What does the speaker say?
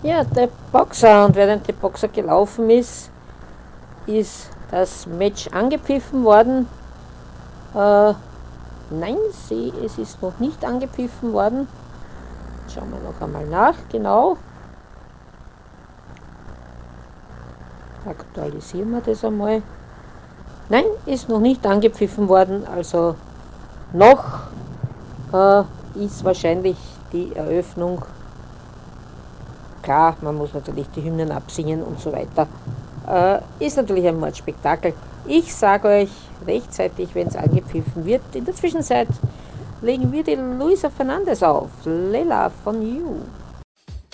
Ja, der Boxer, und während der Boxer gelaufen ist das Match angepfiffen worden. Nein, es ist noch nicht angepfiffen worden. Schauen wir noch einmal nach, genau. Aktualisieren wir das einmal. Nein, ist noch nicht angepfiffen worden, also noch ist wahrscheinlich die Eröffnung. Klar, man muss natürlich die Hymnen absingen und so weiter. Ist natürlich ein Mordspektakel. Ich sage euch rechtzeitig, wenn es angepfiffen wird. In der Zwischenzeit legen wir die Luisa Fernandez auf. Lela von You.